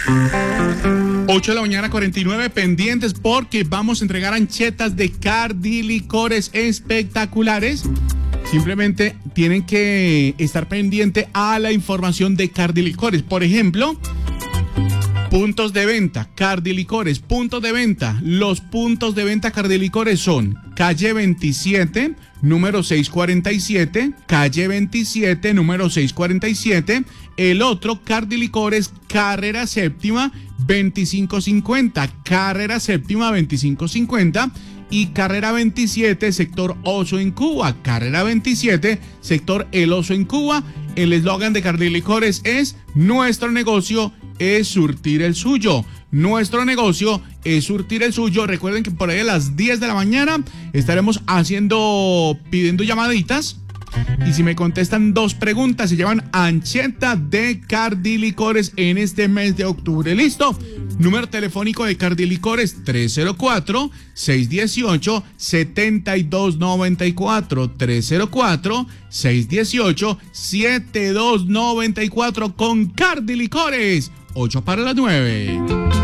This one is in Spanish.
8 de la mañana, 49, pendientes porque vamos a entregar anchetas de Cardilicores espectaculares. Simplemente tienen que estar pendiente a la información de Cardilicores. Por ejemplo, puntos de venta, Cardilicores, puntos de venta. Los puntos de venta Cardilicores son calle 27, número 647, calle 27, número 647. El otro Cardilicores, carrera séptima, 2550, carrera séptima, 2550. Y carrera 27, sector Oso en Cuba. Carrera 27, sector El Oso en Cuba. El eslogan de Cardilicores es: nuestro negocio es surtir el suyo. Nuestro negocio es surtir el suyo. Recuerden que por ahí a las 10 de la mañana estaremos pidiendo llamaditas. Y si me contestan 2 preguntas, se llevan ancheta de Cardilicores en este mes de octubre. ¿Listo? Número telefónico de Cardilicores 304-618-7294. 304-618-7294 con Cardilicores. 8 para las 9.